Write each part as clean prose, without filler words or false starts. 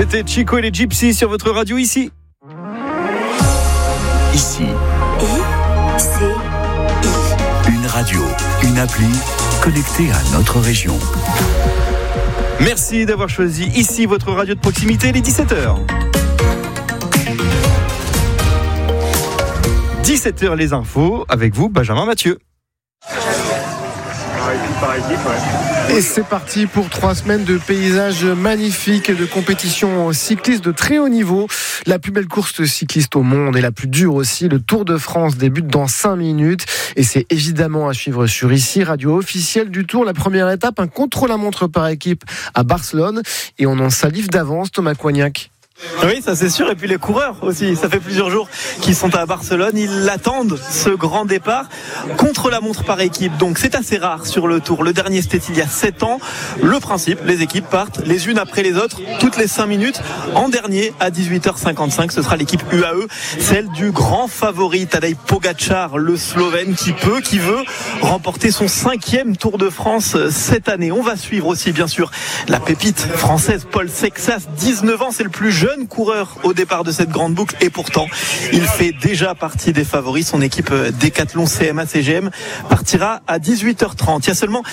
C'était Chico et les Gypsies sur votre radio ici. Ici. I-C-I. Une radio, une appli connectée à notre région. Merci d'avoir choisi ici votre radio de proximité, les 17h. 17h les infos, avec vous Benjamin Mathieu. Et c'est parti pour 3 semaines de paysages magnifiques et de compétitions cyclistes de très haut niveau. La plus belle course cycliste au monde et la plus dure aussi, le Tour de France débute dans 5 minutes. Et c'est évidemment à suivre sur ici, radio officielle du Tour. La première étape, un contre-la-montre par équipe à Barcelone. Et on en salive d'avance, Thomas Coignac. Oui, ça c'est sûr. Et puis les coureurs aussi. Ça fait plusieurs jours qu'ils sont à Barcelone. Ils attendent ce grand départ contre la montre par équipe. Donc c'est assez rare sur le Tour. Le dernier c'était il y a 7 ans. Le principe, les équipes partent les unes après les autres toutes les 5 minutes. En dernier, à 18h55, ce sera l'équipe UAE, celle du grand favori Tadej Pogačar, le Slovène qui veut remporter son 5e Tour de France cette année. On va suivre aussi bien sûr la pépite française Paul Sexas, 19 ans, c'est le plus jeune coureur au départ de cette grande boucle et pourtant il fait déjà partie des favoris. Son équipe Decathlon CMA-CGM partira à 18h30. Il y a seulement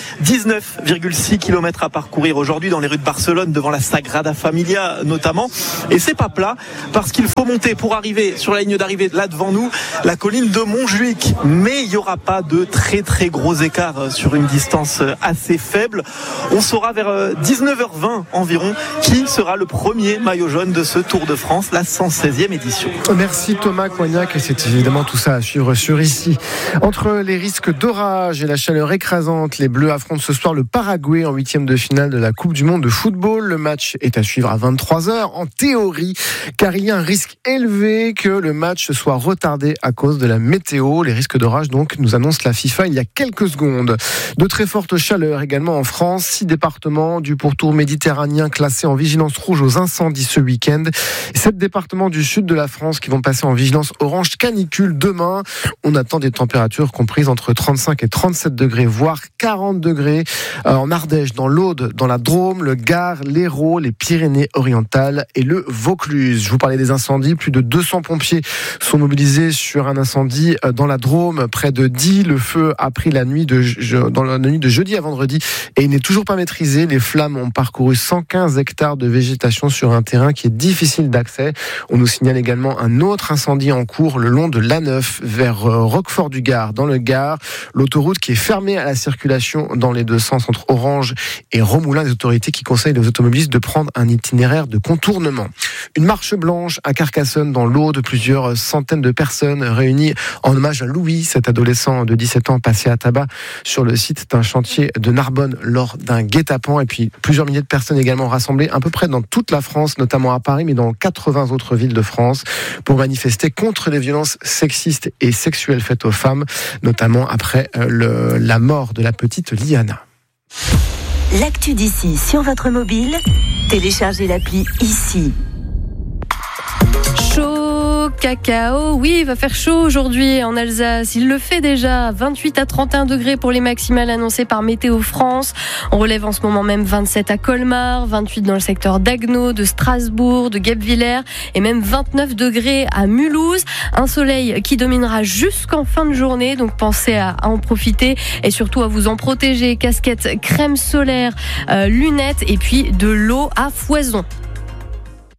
19,6 km à parcourir aujourd'hui dans les rues de Barcelone devant la Sagrada Familia notamment, et c'est pas plat parce qu'il faut monter pour arriver sur la ligne d'arrivée là devant nous, la colline de Montjuïc, mais il n'y aura pas de très très gros écarts sur une distance assez faible. On saura vers 19h20 environ qui sera le premier maillot jaune de ce Tour de France, la 116e édition. Merci Thomas Coignac, et c'est évidemment tout ça à suivre sur ici. Entre les risques d'orage et la chaleur écrasante, les Bleus affrontent ce soir le Paraguay en 8e de finale de la Coupe du Monde de football. Le match est à suivre à 23h en théorie, car il y a un risque élevé que le match soit retardé à cause de la météo. Les risques d'orage donc, nous annonce la FIFA il y a quelques secondes. De très fortes chaleurs également en France, 6 départements du pourtour méditerranéen classés en vigilance rouge aux incendies ce week-end. 7 départements du sud de la France qui vont passer en vigilance orange canicule demain. On attend des températures comprises entre 35 et 37 degrés, voire 40 degrés en Ardèche, dans l'Aude, dans la Drôme, le Gard, l'Hérault, les Pyrénées-Orientales et le Vaucluse. Je vous parlais des incendies. Plus de 200 pompiers sont mobilisés sur un incendie dans la Drôme, près de Die. Le feu a pris dans la nuit de jeudi à vendredi et il n'est toujours pas maîtrisé. Les flammes ont parcouru 115 hectares de végétation sur un terrain qui est difficile d'accès. On nous signale également un autre incendie en cours le long de l'A9 vers Roquefort-du-Gard, dans le Gard. L'autoroute qui est fermée à la circulation dans les deux sens entre Orange et Romoulin. Des autorités qui conseillent aux automobilistes de prendre un itinéraire de contournement. Une marche blanche à Carcassonne dans l'Aude. Plusieurs centaines de personnes réunies en hommage à Louis, cet adolescent de 17 ans passé à tabac sur le site d'un chantier de Narbonne lors d'un guet-apens. Et puis plusieurs milliers de personnes également rassemblées à peu près dans toute la France, notamment à Paris, mais dans 80 autres villes de France, pour manifester contre les violences sexistes et sexuelles faites aux femmes, notamment après la mort de la petite Liana. L'actu d'ici sur votre mobile, téléchargez l'appli ici. Chaud, cacao, oui, il va faire chaud aujourd'hui en Alsace. Il le fait déjà, 28 à 31 degrés pour les maximales annoncées par Météo France. On relève en ce moment même 27 à Colmar, 28 dans le secteur d'Agno, de Strasbourg, de Guebwiller et même 29 degrés à Mulhouse. Un soleil qui dominera jusqu'en fin de journée, donc pensez à en profiter et surtout à vous en protéger. Casquette, crème solaire, lunettes et puis de l'eau à foison.